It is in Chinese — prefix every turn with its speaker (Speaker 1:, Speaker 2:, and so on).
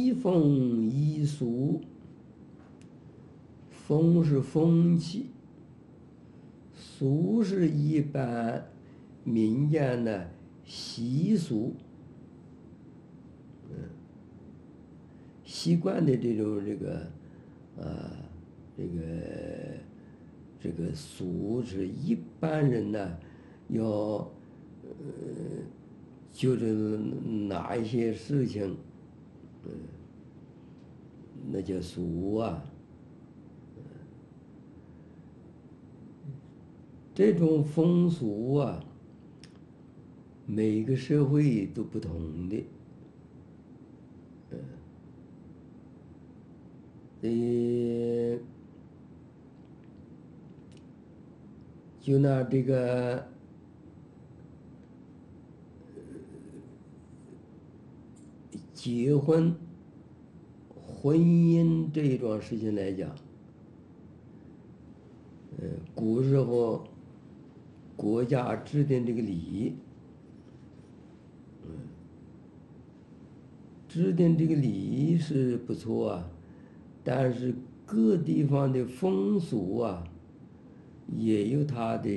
Speaker 1: 移风易俗，风是风气，俗是一般民间的习俗，习惯的这种这个俗是一般人呢要就是哪一些事情，那叫俗啊。这种风俗啊，每个社会都不同的。就拿这个结婚、婚姻这一桩事情来讲，古时候国家制定这个礼，制定这个礼是不错啊，但是各地方的风俗啊，也有它的